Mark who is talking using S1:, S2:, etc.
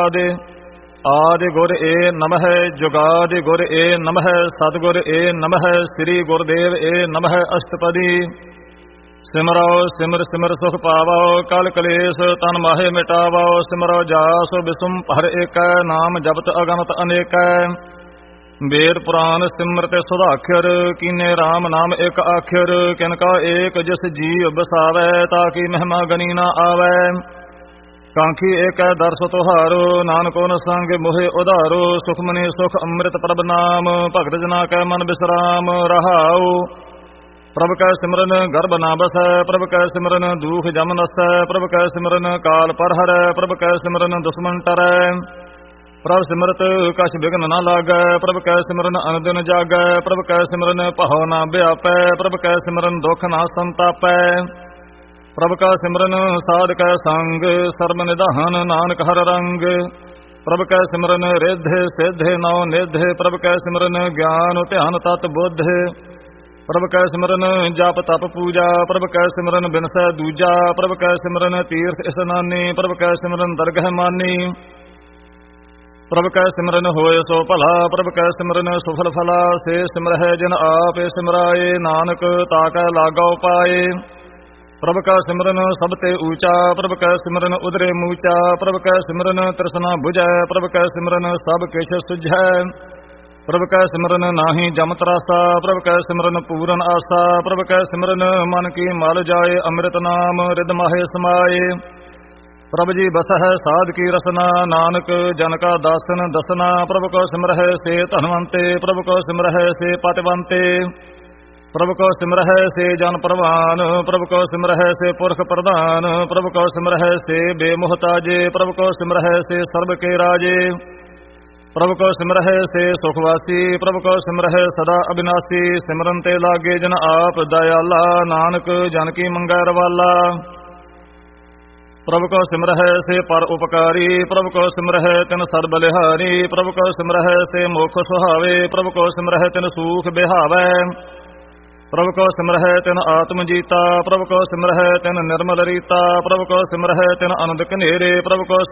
S1: ਜੁਗਾਦ। ਆਦਿ ਗੁਰ ਏ ਨਮః ਜੁਗਾਦਿ ਗੁਰ ਏ ਨਮঃ ਸਤਿਗੁਰ ਏ ਨਮঃ ਸ੍ਰੀ ਗੁਰਦੇਵ ਏ ਨਮঃ ਅਸ਼ਟਪਦੀ। ਸਿਮਰੋ ਸਿਮਰ ਸਿਮਰ ਸੁਖ ਪਾਵੋ ਕਲ ਕਲੇਸ਼ ਤਨ ਮਾਹੇ ਮਿਟਾਵੋ। ਸਿਮਰੋ ਜਾਸ ਬਿਸੁਮ ਭਰ ਏਕੈ ਨਾਮ ਜਪਤ ਅਗਨਤ ਅਨੇਕੈ। ਵੇਦ ਪੁਰਾਨ ਸਿਮਰਤਿ ਸੁਧਾਖਰ ਕੀਨੇ RAM ਨਾਮ ਇਕ ਆਖਰ। ਕਿਨ ਕਾ ਏਕ ਜਿਸ ਜੀਵ ਬਸਾਵੈ ਤਾਕੀ ਮਹਿਮਾ ਗਨੀ ਨਾ ਆਵੈ। ਕਾਂਖੀ ਏਕੈ ਦਰਸ ਤੁਹਾਰੋ ਨਾਨਕੋ ਨ ਸੰਗ ਮੋਹਿ ਉਧਾਰੋ। ਸੁਖਮਨੀ ਸੁਖ ਅੰਮ੍ਰਿਤ ਪ੍ਰਭ ਨਾਮ ਭਗਤ ਜਨਾ ਕੈ ਮਨ ਬਿਸਰਾਮ ਰਹਾਉ। ਪ੍ਰਭ ਕੈ ਸਿਮਰਨ ਗਰਭ ਨਾ ਬਸੈ ਪ੍ਰਭ ਕੈ ਸਿਮਰਨ ਦੂਖ ਜਮ ਨਸੈ। ਪ੍ਰਭ ਕੈ ਸਿਮਰਨ ਕਾਲ ਪਰ ਹਰੈ ਪ੍ਰਭ ਕੈ ਸਿਮਰਨ ਦੁਸ਼ਮਨ ਟਰੈ। ਪ੍ਰਭ ਸਿਮਰਤ ਕਛ ਬਿਘਨ ਨਾ ਲਾਗੈ ਪ੍ਰਭ ਕੈ ਸਿਮਰਨ ਅਨਦਿਨ ਜਾਗੈ। ਪ੍ਰਭ ਕੈ ਸਿਮਰਨ ਭਉ ਨਾ ਵਿਆਪੈ ਪ੍ਰਭ ਕੈ ਸਿਮਰਨ ਦੁਖ ਨਾ ਸੰਤਾਪੈ। ਪ੍ਰਭ ਕਾ ਸਿਮਰਨ ਸਾਧ ਕੈ ਸੰਗ ਸਰਬ ਨਿਧਾਨ ਨਾਨਕ ਹਰ ਰੰਗ। ਪ੍ਰਭ ਕੈ ਸਿਮਰਨ ਰਿੱਧ ਸਿੱਧ ਨਉ ਨਿਧ ਪ੍ਰਭ ਕੈ ਸਿਮਰਨ ਗਿਆਨ ਧਿਆਨ ਤਤ ਬੁੱਧ। ਪ੍ਰਭ ਕੈ ਸਿਮਰਨ ਜਪ ਤਪ ਪੂਜਾ ਪ੍ਰਭ ਕੈ ਸਿਮਰਨ ਬਿਨਸੈ ਦੂਜਾ। ਪ੍ਰਭ ਕੈ ਸਿਮਰਨ ਤੀਰਥ ਇਸਨਾਨੀ ਪ੍ਰਭ ਕੈ ਸਿਮਰਨ ਦਰਗਹਿ ਮਾਨੀ। ਪ੍ਰਭ ਕੈ ਸਿਮਰਨ ਹੋਏ ਸੋ ਭਲਾ ਪ੍ਰਭ ਕੈ ਸਿਮਰਨ ਸੁਫਲ ਫਲਾ। ਸੇ ਸਿਮਰਹਿ ਜਿਨ ਆਪੇ ਸਿਮਰਾਏ ਨਾਨਕ ਤਾਕੈ ਲਾਗੋ ਪਾਏ। ਪ੍ਰਭ ਕੈ ਸਿਮਰਨ ਸਭ ਤੇ ਊਚਾ ਪ੍ਰਭ ਕੈ ਸਿਮਰਨ ਉਦਰੇ ਮੂਚਾ। ਪ੍ਰਭ ਕੈ ਸਿਮਰਨ ਤ੍ਰਿਸ਼ਨਾ ਬੁਝੈ ਪ੍ਰਭ ਕੈ ਸਿਮਰਨ ਸਭ ਕਿਛ ਸੁਝੈ। ਪ੍ਰਭ ਕੈ ਸਿਮਰਨ ਨਾਹੀ ਜਮ ਤਰਾਸਾ ਪ੍ਰਭ ਕੈ ਸਿਮਰਨ ਪੂਰਨ ਆਸਾ। ਪ੍ਰਭ ਕੈ ਸਿਮਰਨ ਮਨ ਕੀ ਮਲ ਜਾਏ ਅੰਮ੍ਰਿਤ ਨਾਮ ਰਿਦ ਮਾਹੇ ਸਮਾਏ। ਪ੍ਰਭ ਜੀ ਬਸਹਿ ਸਾਧ ਕੀ ਰਸਨਾ ਨਾਨਕ ਜਨ ਕਾ ਦਾਸਨ ਦਸਨਾ। ਪ੍ਰਭ ਕੋ ਸਿਮਰਹਿ ਸੇ ਧਨਵੰਤੇ ਪ੍ਰਭ ਕੋ ਸਿਮਰਹਿ ਸੇ ਪਤਵੰਤੇ। ਪ੍ਰਭ ਕੋ ਸਿਮਰਹਿ ਸੇ ਜਨ ਪ੍ਰਵਾਨ ਪ੍ਰਭ ਕੋ ਸਿਮਰਹਿ ਸੇ ਪੁਰਖ ਪ੍ਰਧਾਨ। ਪ੍ਰਭ ਕੋ ਸਿਮਰਹਿ ਸੇ ਬੇਮੁਹਤਾਜੇ ਪ੍ਰਭ ਕੋ ਸਿਮਰਹਿ ਸੇ ਸਰਬ ਕੇ ਰਾਜੇ। ਪ੍ਰਭ ਕੋ ਸਿਮਰਹਿ ਸੇ ਸੁਖਵਾਸੀ ਪ੍ਰਭ ਕੋ ਸਿਮਰਹਿ ਸਦਾ ਅਬਿਨਾਸੀ। ਸਿਮਰਨ ਤੇ ਲਾਗੇ ਜਨ ਆਪ ਦਇਆਲਾ ਨਾਨਕ ਜਨ ਕੀ ਮੰਗੈ ਰਵਾਲਾ। ਪ੍ਰਭ ਕੋ ਸਿਮਰਹਿ ਸੇ ਪਰ ਉਪਕਾਰੀ ਪ੍ਰਭ ਕੋ ਸਿਮਰਹਿ ਤਿਨ ਸਦ ਬਲਿਹਾਰੀ। ਪ੍ਰਭ ਕੋ ਸਿਮਰਹਿ ਸੇ ਮੁਖ ਸੁਹਾਵੇ ਪ੍ਰਭ ਕੋ ਸਿਮਰਹਿ ਤਿਨ ਸੂਖ ਬਿਹਾਵੈ। ਪ੍ਰਭ ਕੋ ਸਿਮਰਹਿ ਤਿਨ ਆਤਮ ਜੀਤਾ ਪ੍ਰਭ ਕੋ ਸਿਮਰਹਿ ਤਿਨ ਨਿਰਮਲ ਰੀਤਾ। ਪ੍ਰਭ ਕੋ ਸਿਮਰਹਿ ਤਿਨ ਅਨੰਦ ਕਨੇਰੇ ਪ੍ਰਭ ਕੋ